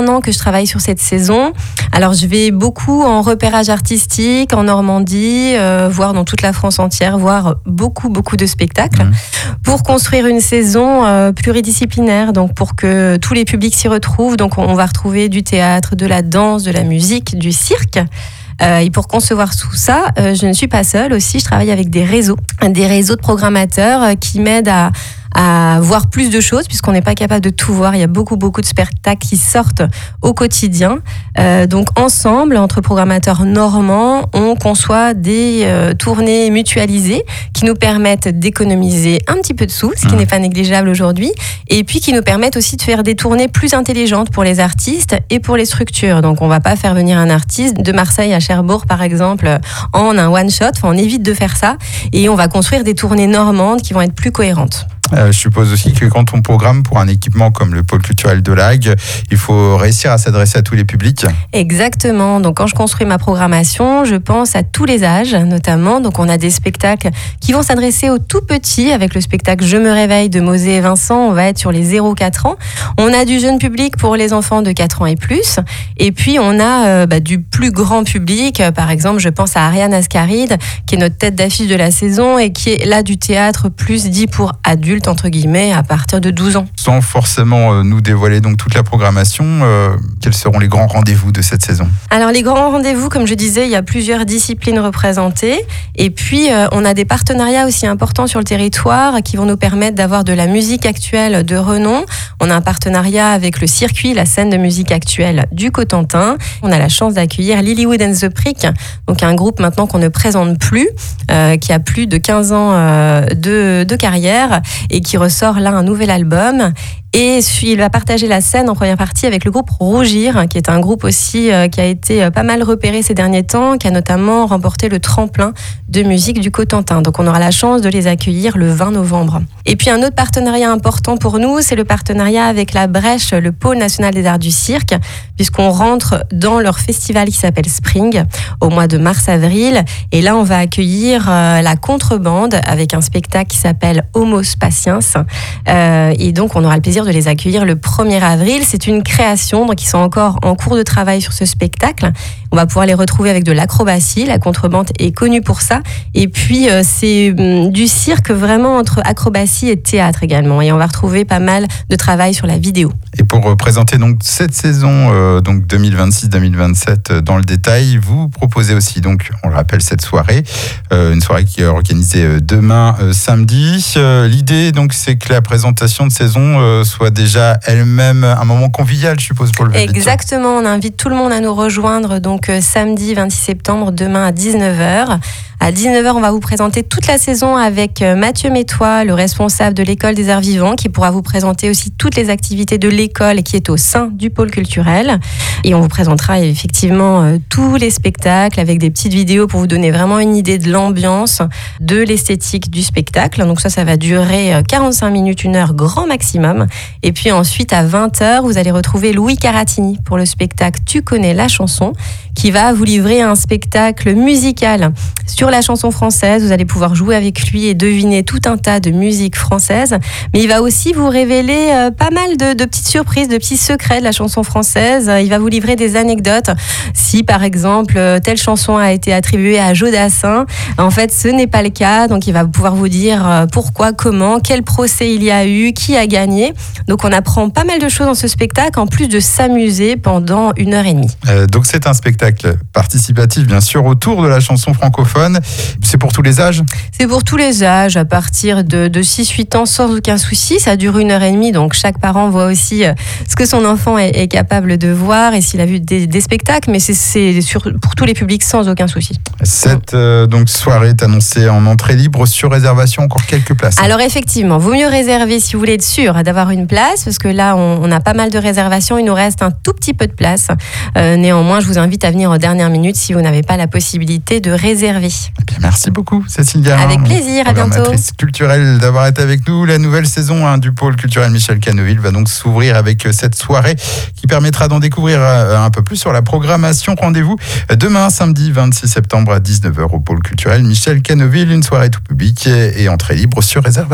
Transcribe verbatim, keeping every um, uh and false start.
un an que je travaille sur cette saison. Alors je vais beaucoup en repérage artistique, en Normandie, euh, voire dans toute la France entière, voir beaucoup beaucoup de spectacles mmh. pour construire une saison euh, pluridisciplinaire, donc pour que tous les publics s'y retrouvent. Donc on va retrouver du théâtre, de la danse, de la musique, du cirque. Euh, et pour concevoir tout ça, euh, je ne suis pas seule aussi, je travaille avec des réseaux, des réseaux de programmateurs euh, qui m'aident à, à voir plus de choses, puisqu'on n'est pas capable de tout voir. Il y a beaucoup, beaucoup de spectacles qui sortent au quotidien. Euh, donc ensemble, entre programmateurs normands, on conçoit des euh, tournées mutualisées qui nous permettent d'économiser un petit peu de sous, ce qui mmh. n'est pas négligeable aujourd'hui, et puis qui nous permettent aussi de faire des tournées plus intelligentes pour les artistes et pour les structures. Donc on ne va pas faire venir un artiste de Marseille à Cherbourg, par exemple, en un one-shot. Enfin, on évite de faire ça, et on va construire des tournées normandes qui vont être plus cohérentes. Euh, je suppose aussi que quand on programme pour un équipement comme le pôle culturel de l'Agde, il faut réussir à s'adresser à tous les publics. Exactement. Donc quand je construis ma programmation, je pense à tous les âges, notamment. Donc on a des spectacles qui vont s'adresser aux tout petits, avec le spectacle Je me réveille de Mosé et Vincent. On va être sur les zéro quatre ans. On a du jeune public pour les enfants de quatre ans et plus. Et puis on a euh, bah, du plus grand public. Par exemple, je pense à Ariane Ascaride, qui est notre tête d'affiche de la saison et qui est là du théâtre plus dit pour adultes, entre guillemets, à partir de douze ans. Sans forcément euh, nous dévoiler donc toute la programmation, euh, quels seront les grands rendez-vous de cette saison ? Alors les grands rendez-vous, comme je disais, il y a plusieurs disciplines représentées, et puis euh, on a des partenariats aussi importants sur le territoire qui vont nous permettre d'avoir de la musique actuelle de renom. On a un partenariat avec le circuit, la scène de musique actuelle du Cotentin. On a la chance d'accueillir Lilywood and the Prick, donc un groupe maintenant qu'on ne présente plus, euh, qui a plus de quinze ans euh, de, de carrière, et qui ressort là un nouvel album. Et il va partager la scène en première partie avec le groupe Rougir, qui est un groupe aussi euh, qui a été pas mal repéré ces derniers temps, qui a notamment remporté le tremplin de musique du Cotentin. Donc on aura la chance de les accueillir le vingt novembre. Et puis un autre partenariat important pour nous, c'est le partenariat avec la Brèche, le pôle national des arts du cirque, puisqu'on rentre dans leur festival qui s'appelle Spring au mois de mars-avril. Et là, on va accueillir euh, la contrebande avec un spectacle qui s'appelle Homo Spaciens. Euh, et donc on aura le plaisir de les accueillir le premier avril. C'est une création, donc ils sont encore en cours de travail sur ce spectacle. On va pouvoir les retrouver avec de l'acrobatie. La contrebande est connue pour ça. Et puis, euh, c'est hum, du cirque vraiment entre acrobatie et théâtre également. Et on va retrouver pas mal de travail sur la vidéo. Et pour euh, présenter donc cette saison euh, donc deux mille vingt-six deux mille vingt-sept euh, dans le détail, vous proposez aussi, donc, on le rappelle, cette soirée. Euh, une soirée qui est organisée euh, demain, euh, samedi. Euh, l'idée, donc, c'est que la présentation de saison euh, soit déjà elle-même un moment convivial, je suppose, pour le public. Exactement, on invite tout le monde à nous rejoindre donc euh, samedi vingt-six septembre, demain à dix-neuf heures. À dix-neuf heures, on va vous présenter toute la saison avec Mathieu Métois, le responsable de l'École des Arts Vivants, qui pourra vous présenter aussi toutes les activités de l'école qui est au sein du pôle culturel. Et on vous présentera effectivement euh, tous les spectacles avec des petites vidéos pour vous donner vraiment une idée de l'ambiance, de l'esthétique du spectacle. Donc ça, ça va durer quarante-cinq minutes, une heure grand maximum. Et puis ensuite, à vingt heures, vous allez retrouver Louis Caratini pour le spectacle Tu connais la chanson, qui va vous livrer un spectacle musical sur la chanson française. Vous allez pouvoir jouer avec lui et deviner tout un tas de musique française. Mais il va aussi vous révéler euh, pas mal de, de petites surprises, de petits secrets de la chanson française. Il va vous livrer des anecdotes. Si, par exemple, telle chanson a été attribuée à Joe Dassin, en fait, ce n'est pas le cas. Donc, il va pouvoir vous dire pourquoi, comment, quel procès il y a eu, qui a gagné. Donc, on apprend pas mal de choses dans ce spectacle, en plus de s'amuser pendant une heure et demie. Euh, donc, c'est un spectacle participatif, bien sûr, autour de la chanson francophone. C'est pour tous les âges ? C'est pour tous les âges, à partir de, de six huit ans, sans aucun souci. Ça dure une heure et demie, donc chaque parent voit aussi ce que son enfant est, est capable de voir et s'il a vu des, des spectacles, mais c'est, c'est sur, pour tous les publics sans aucun souci. Cette euh, donc, soirée est annoncée en entrée libre, sur réservation, encore quelques places. Alors effectivement, vaut mieux réserver si vous voulez être sûr d'avoir une place, parce que là, on, on a pas mal de réservations, il nous reste un tout petit peu de place. Euh, néanmoins, je vous invite à venir en dernière minute si vous n'avez pas la possibilité de réserver. Eh bien, merci beaucoup, Cécile Garin. Avec plaisir, à bientôt. Programmatrice culturelle, d'avoir été avec nous. La nouvelle saison hein, du pôle culturel Michel Canneville va donc s'ouvrir avec cette soirée qui permettra d'en découvrir un peu plus sur la programmation. Rendez-vous demain, samedi vingt-six septembre à dix-neuf heures au pôle culturel Michel Canneville. Une soirée tout public et entrée libre sur réservation.